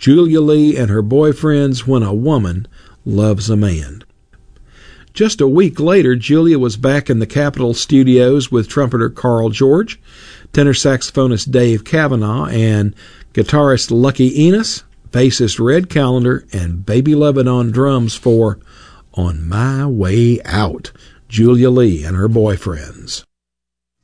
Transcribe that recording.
Julia Lee and her boyfriends, When a Woman Loves a Man. Just a week later, Julia was back in the Capitol studios with trumpeter Carl George, tenor saxophonist Dave Cavanaugh, and guitarist Lucky Enos, bassist Red Callender, and Baby Lovin' on drums for On My Way Out, Julia Lee and her boyfriends.